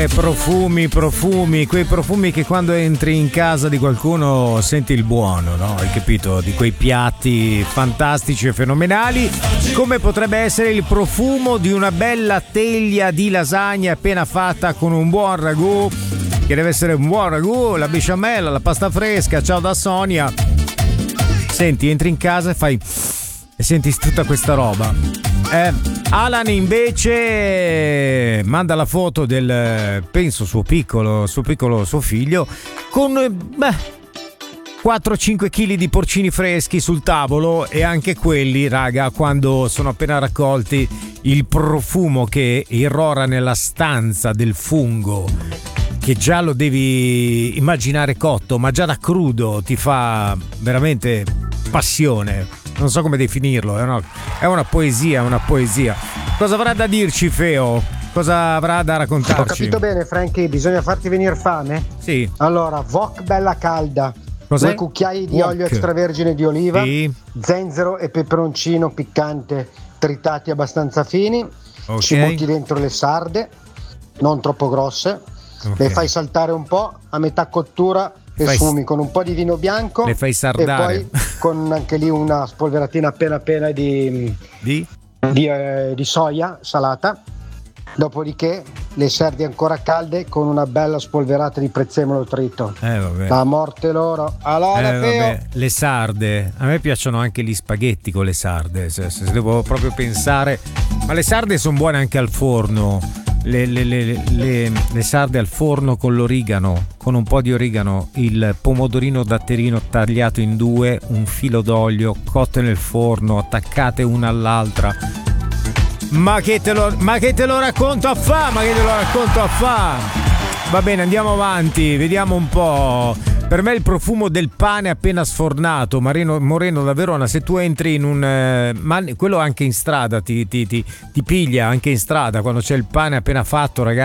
Profumi, quei profumi che quando entri in casa di qualcuno senti il buono, no? Hai capito? Di quei piatti fantastici e fenomenali, come potrebbe essere il profumo di una bella teglia di lasagna appena fatta con un buon ragù, che deve essere un buon ragù, la besciamella, la pasta fresca. Ciao da Sonia. Senti, entri in casa e senti tutta questa roba. Alan invece manda la foto del, penso, suo figlio con 4-5 kg di porcini freschi sul tavolo, e anche quelli, raga, quando sono appena raccolti, il profumo che irrora nella stanza del fungo, che già lo devi immaginare cotto, ma già da crudo ti fa veramente passione. Non so come definirlo, è una poesia. Cosa avrà da dirci Feo? Cosa avrà da raccontarci? Ho capito bene, Frankie, bisogna farti venire fame? Sì. Allora, wok bella calda. Cos'è? 2 cucchiai di Wok. olio extravergine di oliva, Sì. zenzero e peperoncino piccante tritati abbastanza fini. Ok. Ci butti dentro le sarde, non troppo grosse. Ok. Le fai saltare un po', a metà cottura e sfumi con un po' di vino bianco. Le fai sardare. E poi con anche lì una spolveratina appena di soia salata. Dopodiché le servi ancora calde con una bella spolverata di prezzemolo trito. Vabbè. A morte loro. Allora, Feo. Le sarde, a me piacciono anche gli spaghetti con le sarde, se devo proprio pensare, ma le sarde sono buone anche al forno. Le sarde al forno con l'origano, con un po' di origano, il pomodorino datterino tagliato in 2, un filo d'olio, cotte nel forno, attaccate una all'altra. Ma che te lo racconto a fa? Va bene, andiamo avanti, vediamo un po'. Per me il profumo del pane appena sfornato, Moreno da Verona, se tu entri in un quello anche in strada ti piglia, anche in strada, quando c'è il pane appena fatto, ragazzi.